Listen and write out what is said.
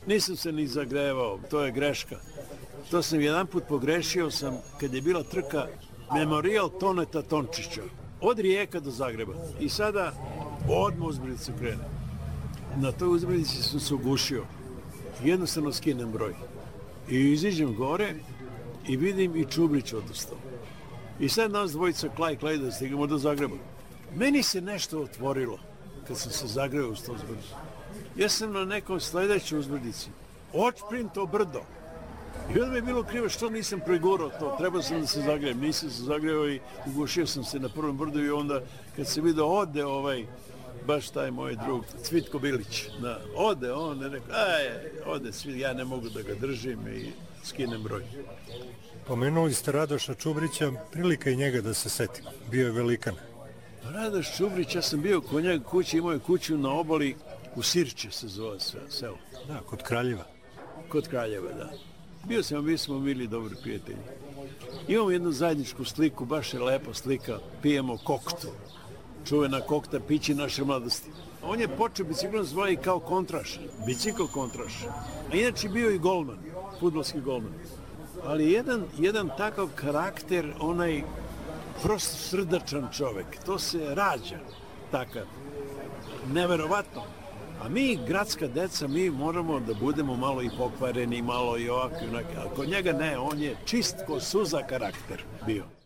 Nisam se ni zagrevao, to je greška. To sam jedan put pogrešio sam kad je bila trka Memorijal Toneta Tončića. Od Rijeka do Zagreba. I sada odmah uzbrdicu krene. Na toj uzbrdici sam se ugušio. Jednostavno skinem broj. I iziđem gore i vidim i Čubrić odustao. I sad nas dvojica klaj da stignemo do Zagreba. Meni se nešto otvorilo kad sam se zagreo uz to uzbrdicu. Ja sam na nekom sljedećoj uzbrdici. Očprim to brdo. I onda mi je bilo krivo što nisam pregurao to. Trebao sam da se zagrejem. Nisam se zagreo i ugušio sam se na prvom brdu i onda kad se vidio ode baš taj moj drug Cvitko Bilić. Ode on je rekao, ode svi, ja ne mogu da ga držim i skinem broj. Pomenuli ste Radoša Čubrića, prilika i njega da se setimo. Bio je velikan. Radoš Čubrić, ja sam bio kod njega kući, imao je kuću na obali, u Sirče se zove selo. Da, kod Kraljeva. Kod Kraljeva, da. Mi smo bili dobri prijatelji. Imamo jednu zajedničku sliku, baš je lepa slika, pijemo koktu. Čuvena kokta, pići naše mladosti. On je počeo biciklom zvoji kao kontraš, bicikl kontraš. A inače bio i golman, fudbalski golman. Ali jedan takav karakter, onaj prosto srdačan čovek, to se rađa takav. Neverovatno. A mi, gradska deca, mi moramo da budemo malo i pokvareni, malo i ovako. A kod njega ne, on je čist ko suza karakter bio.